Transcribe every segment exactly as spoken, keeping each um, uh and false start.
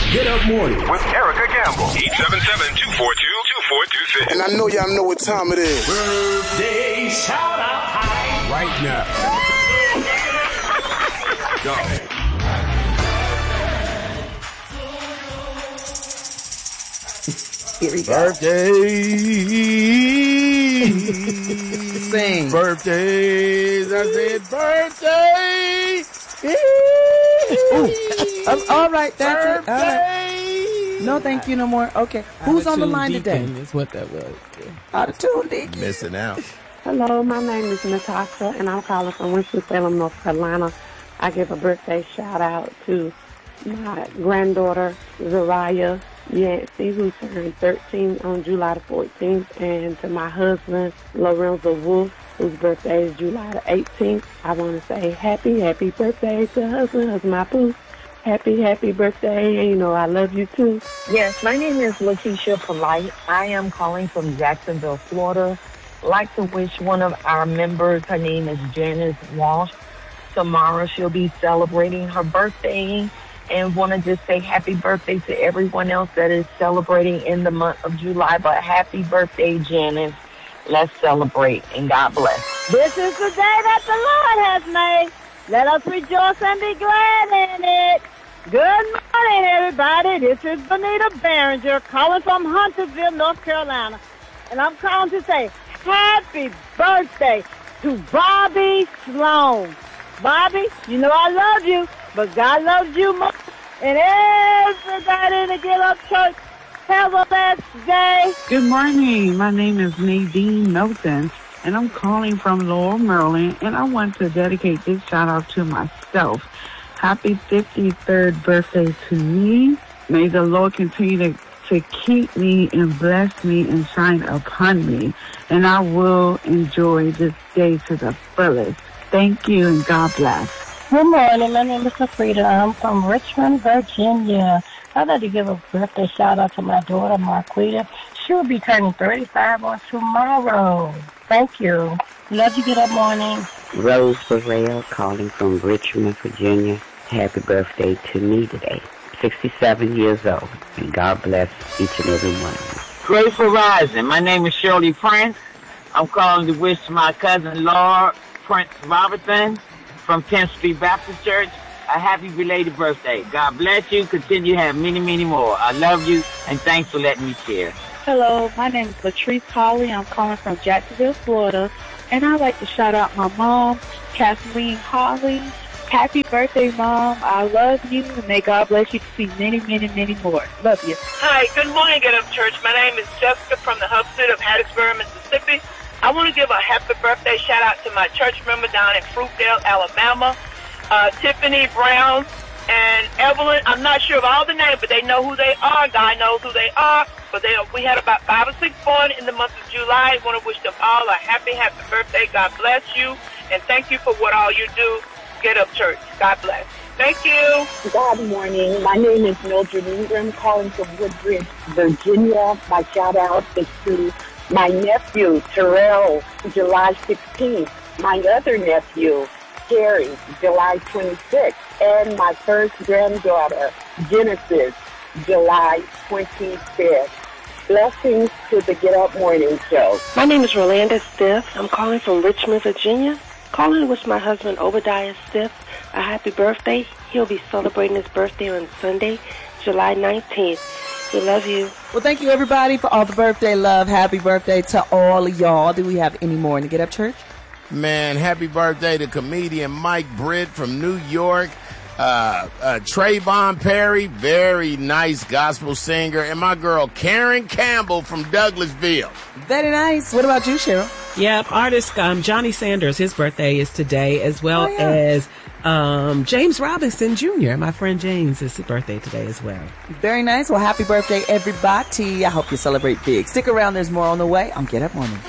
Get Up Morning with Erica Gamble. eight seven seven, two four two, two four two six. And I know y'all know what time it is. Birthday shout out high right now. Go. Here we go. Birthday. Sing. Birthdays. I said birthday. Ooh. All right, that's birthday. it. All right. No, thank you no more. Okay. Who's on the line today? Is what that was. Out of tune, Deacon. Missing out. Hello, my name is Natasha, and I'm calling from Winston-Salem, North Carolina. I give a birthday shout-out to my granddaughter, Zariah Yancey, who turned thirteen on July the fourteenth, and to my husband, Lorenzo Wolf, whose birthday is July the eighteenth. I want to say happy, happy birthday to husband, husband, my poo. Happy, happy birthday, and you know I love you too. Yes, my name is Letitia Polite. I am calling from Jacksonville, Florida. I'd like to wish one of our members, her name is Janice Walsh. Tomorrow she'll be celebrating her birthday, and want to just say happy birthday to everyone else that is celebrating in the month of July. But happy birthday, Janice. Let's celebrate, and God bless. This is the day that the Lord has made. Let us rejoice and be glad in it. Good morning, everybody. This is Benita Barringer calling from Huntersville, North Carolina. And I'm calling to say happy birthday to Bobby Sloan. Bobby, you know I love you, but God loves you more. And everybody in the Get Up Church, have a blessed day. Good morning. My name is Nadine Milton, and I'm calling from Laurel, Maryland, and I want to dedicate this shout-out to myself. Happy fifty-third birthday to me. May the Lord continue to, to keep me and bless me and shine upon me, and I will enjoy this day to the fullest. Thank you, and God bless. Good morning. My name is Frida. I'm from Richmond, Virginia. I'd like to give a birthday shout-out to my daughter, Marquita. She'll be turning thirty-five on tomorrow. Thank you. Love you. Get up morning. Rose Burrell calling from Richmond, Virginia. Happy birthday to me today. sixty-seven years old. And God bless each and every one of you. Grateful Rising. My name is Shirley Prince. I'm calling to wish my cousin Laura Prince Robertson from tenth Street Baptist Church a happy belated birthday. God bless you. Continue to have many, many more. I love you, and thanks for letting me share. Hello, my name is Latrice Hawley. I'm calling from Jacksonville, Florida, and I'd like to shout out my mom, Kathleen Hawley. Happy birthday, Mom. I love you, and may God bless you to see many, many, many more. Love you. Hi, good morning, Get Up Church. My name is Jessica from the hub city of Hattiesburg, Mississippi. I want to give a happy birthday shout out to my church member down in Fruitdale, Alabama, uh, Tiffany Brown and Evelyn. I'm not sure of all the names, but they know who they are. God knows who they are. But they, we had about five or six born in the month of July. I want to wish them all a happy, happy birthday. God bless you, and thank you for what all you do. Get Up Church. God bless. Thank you. Good morning. My name is Mildred Ingram, calling from Woodbridge, Virginia. My shout out is to my nephew, Terrell, July sixteenth. My other nephew, Terry, July twenty-sixth. And my first granddaughter, Genesis, July twenty-fifth. Blessings to the Get Up Morning Show. My name is Rolanda Stiff. I'm calling from Richmond, Virginia. Calling to wish my husband, Obadiah Stiff, a happy birthday. He'll be celebrating his birthday on Sunday, July nineteenth. We love you. Well, thank you, everybody, for all the birthday love. Happy birthday to all of y'all. Do we have any more in the Get Up Church? Man, happy birthday to comedian Mike Britt from New York. Uh, uh, Trayvon Perry, very nice gospel singer. And my girl, Karen Campbell from Douglasville. Very nice. What about you, Cheryl? Yep, artist um, Johnny Sanders, his birthday is today, as well oh, yeah. as um, James Robinson Junior My friend James, is his birthday today as well. Very nice. Well, happy birthday, everybody. I hope you celebrate big. Stick around. There's more on the way on Get Up Morning.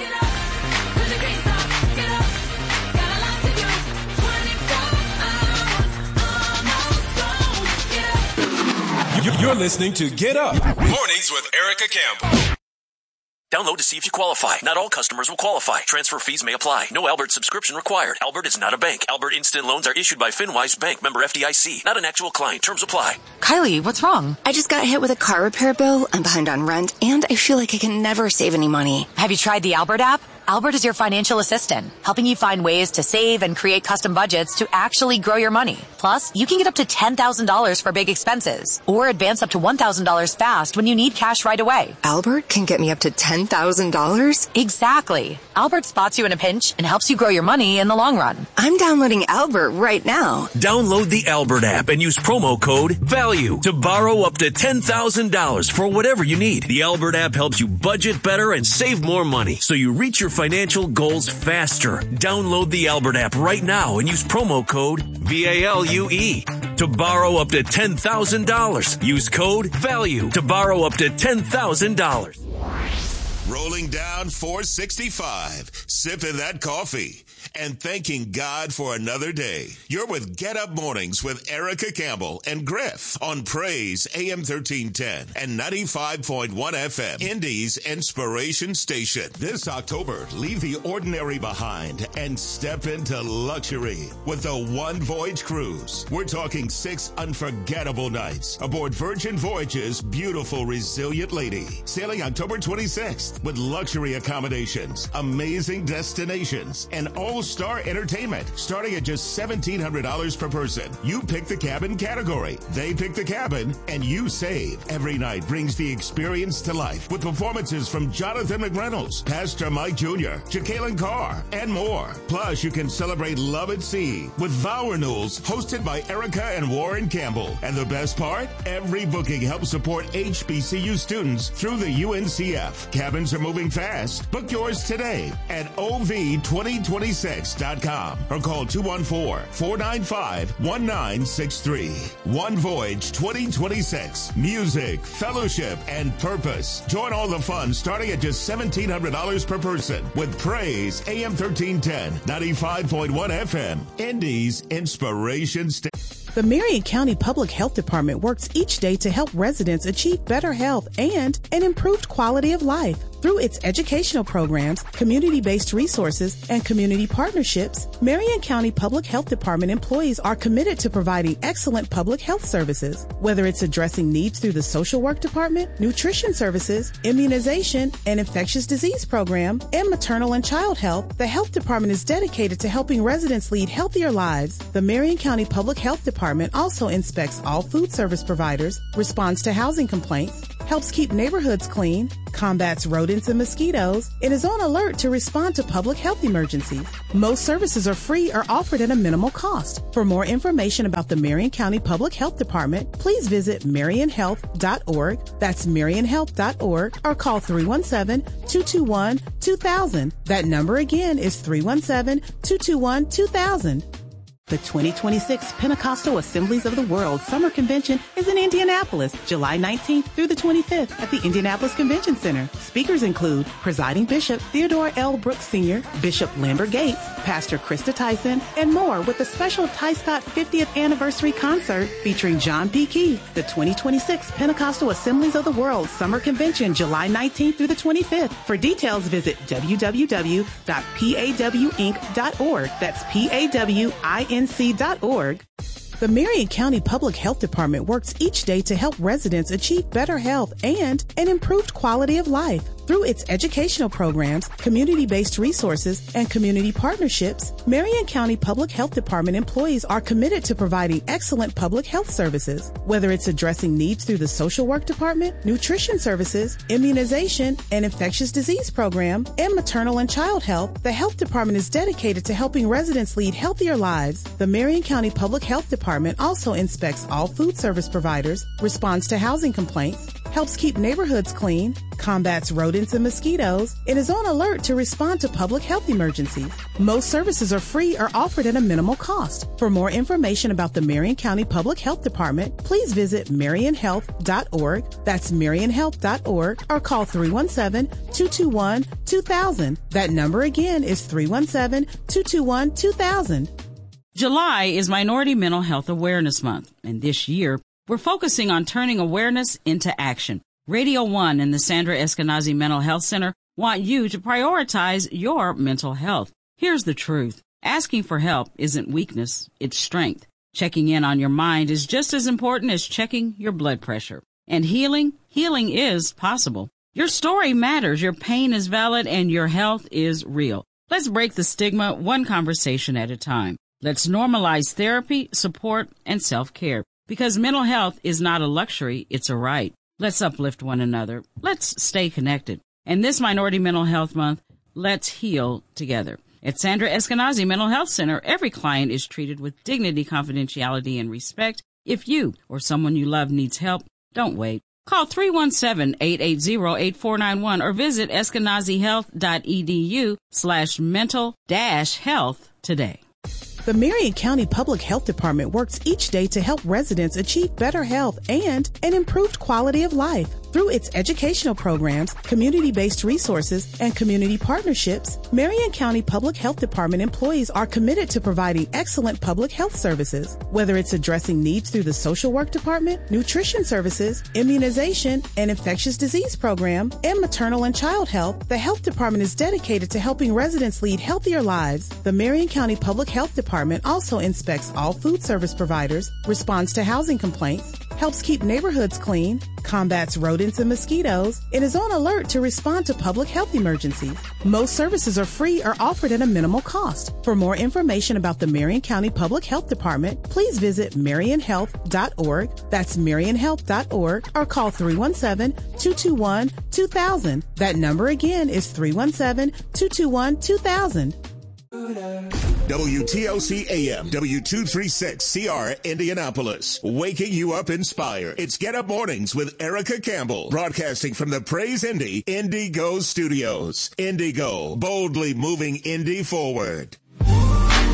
You're listening to Get Up Mornings with Erica Campbell. Download to see if you qualify. Not all customers will qualify. Transfer fees may apply. No Albert subscription required. Albert is not a bank. Albert Instant Loans are issued by FinWise Bank, member F D I C. Not an actual client. Terms apply. Kylie, what's wrong? I just got hit with a car repair bill. I'm behind on rent, and I feel like I can never save any money. Have you tried the Albert app? Albert is your financial assistant, helping you find ways to save and create custom budgets to actually grow your money. Plus, you can get up to ten thousand dollars for big expenses, or advance up to one thousand dollars fast when you need cash right away. Albert can get me up to ten thousand dollars? Exactly. Albert spots you in a pinch and helps you grow your money in the long run. I'm downloading Albert right now. Download the Albert app and use promo code VALUE to borrow up to ten thousand dollars for whatever you need. The Albert app helps you budget better and save more money, so you reach your financial goals faster. Download the Albert app right now and use promo code V A L U E to borrow up to ten thousand dollars. Use code VALUE to borrow up to ten thousand dollars. Rolling down four sixty-five, sipping that coffee, and thanking God for another day. You're with Get Up Mornings with Erica Campbell and Griff on Praise A M thirteen ten and ninety-five point one F M, Indy's Inspiration Station. This October, leave the ordinary behind and step into luxury with the One Voyage Cruise. We're talking six unforgettable nights aboard Virgin Voyage's beautiful, resilient lady, sailing October twenty-sixth with luxury accommodations, amazing destinations, and all-star entertainment starting at just seventeen hundred dollars per person. You pick the cabin category, they pick the cabin, and you save. Every night brings the experience to life with performances from Jonathan McReynolds, Pastor Mike Junior, Jacqueline Carr, and more. Plus, you can celebrate love at sea with vow renewals hosted by Erica and Warren Campbell. And the best part? Every booking helps support H B C U students through the U N C F. Cabins are moving fast. Book yours today at O V twenty twenty-six dot com or call two one four, four nine five, one nine six three. One Voyage twenty twenty-six. Music, fellowship, and purpose. Join all the fun starting at just seventeen hundred dollars per person with Praise A M thirteen ten, ninety-five point one F M, Indy's Inspiration Station. The Marion County Public Health Department works each day to help residents achieve better health and an improved quality of life. Through its educational programs, community-based resources, and community partnerships, Marion County Public Health Department employees are committed to providing excellent public health services. Whether it's addressing needs through the social work department, nutrition services, immunization, and infectious disease program, and maternal and child health, the health department is dedicated to helping residents lead healthier lives. The Marion County Public Health Department also inspects all food service providers, responds to housing complaints, helps keep neighborhoods clean, combats rodents and mosquitoes, and is on alert to respond to public health emergencies. Most services are free or offered at a minimal cost. For more information about the Marion County Public Health Department, please visit marion health dot org. That's marion health dot org, or call three one seven, two two one, two thousand. That number again is three one seven, two two one, two thousand. The twenty twenty-six Pentecostal Assemblies of the World Summer Convention is in Indianapolis, July nineteenth through the twenty-fifth at the Indianapolis Convention Center. Speakers include Presiding Bishop Theodore L. Brooks Senior, Bishop Lambert Gates, Pastor Krista Tyson, and more, with a special Ty Scott fiftieth Anniversary Concert featuring John P. Key. The twenty twenty-six Pentecostal Assemblies of the World Summer Convention, July nineteenth through the twenty-fifth. For details, visit w w w dot paw inc dot org. That's P A W I N C dot org. The Marion County Public Health Department works each day to help residents achieve better health and an improved quality of life. Through its educational programs, community-based resources, and community partnerships, Marion County Public Health Department employees are committed to providing excellent public health services. Whether it's addressing needs through the social work department, nutrition services, immunization, and infectious disease program, and maternal and child health, the health department is dedicated to helping residents lead healthier lives. The Marion County Public Health Department also inspects all food service providers, responds to housing complaints, helps keep neighborhoods clean, combats rodents and mosquitoes, and is on alert to respond to public health emergencies. Most services are free or offered at a minimal cost. For more information about the Marion County Public Health Department, please visit marion health dot org. That's marion health dot org, or call three one seven, two two one, two thousand. That number again is three one seven, two two one, two thousand. July is Minority Mental Health Awareness Month, and this year, we're focusing on turning awareness into action. Radio One and the Sandra Eskenazi Mental Health Center want you to prioritize your mental health. Here's the truth. Asking for help isn't weakness, it's strength. Checking in on your mind is just as important as checking your blood pressure. And healing, healing is possible. Your story matters, your pain is valid, and your health is real. Let's break the stigma one conversation at a time. Let's normalize therapy, support, and self-care. Because mental health is not a luxury, it's a right. Let's uplift one another. Let's stay connected. And this Minority Mental Health Month, let's heal together. At Sandra Eskenazi Mental Health Center, every client is treated with dignity, confidentiality, and respect. If you or someone you love needs help, don't wait. Call three one seven, eight eight zero, eight four nine one or visit eskenazihealth.edu slash mental dash health today. The Marion County Public Health Department works each day to help residents achieve better health and an improved quality of life. Through its educational programs, community-based resources, and community partnerships, Marion County Public Health Department employees are committed to providing excellent public health services. Whether it's addressing needs through the social work department, nutrition services, immunization, and infectious disease program, and maternal and child health, the health department is dedicated to helping residents lead healthier lives. The Marion County Public Health Department also inspects all food service providers, responds to housing complaints, helps keep neighborhoods clean, combats rodents and mosquitoes, and is on alert to respond to public health emergencies. Most services are free or offered at a minimal cost. For more information about the Marion County Public Health Department, please visit marion health dot org. That's marion health dot org or call three one seven, two two one, two thousand. That number again is three one seven, two two one, two thousand. W T O C A M, W two thirty-six C R, Indianapolis. Waking you up inspired. It's Get Up Mornings with Erica Campbell. Broadcasting from the Praise Indy Indigo Studios. Indigo, boldly moving Indy forward.